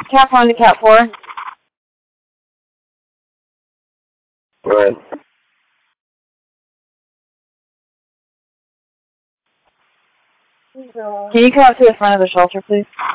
Cap 1 to Cap 4. Go ahead. Can you come up to the front of the shelter, please?